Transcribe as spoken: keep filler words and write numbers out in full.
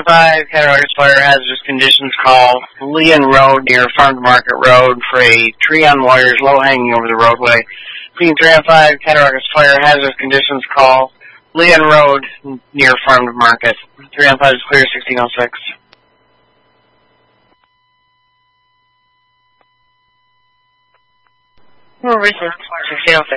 five, Cattaraugus Fire Hazardous Conditions call. Leon Road near Farm to Market Road for a tree on wires low hanging over the roadway. Leon three oh five, Cattaraugus Fire Hazardous Conditions call. Leon Road near Farm to Market. three oh five is clear, sixteen oh six. sixteen oh six.